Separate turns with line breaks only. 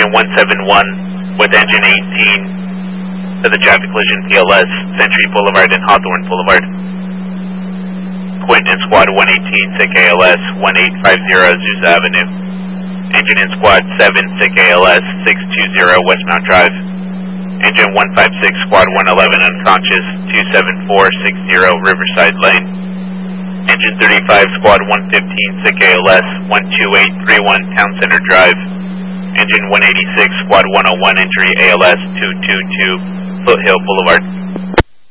Engine 171 with Engine 18 to the traffic collision PLS, Century Boulevard and Hawthorne Boulevard. Quentin and Squad 118, SIC ALS 1850 Azusa Avenue. Engine and Squad 7, SIC ALS 620 Westmount Drive. Engine 156, Squad 111 unconscious 27460 Riverside Lane. Engine 35, Squad 115, SIC ALS 12831 Town Center Drive. Engine 186, Squad 101 injury ALS 222 Foothill Boulevard.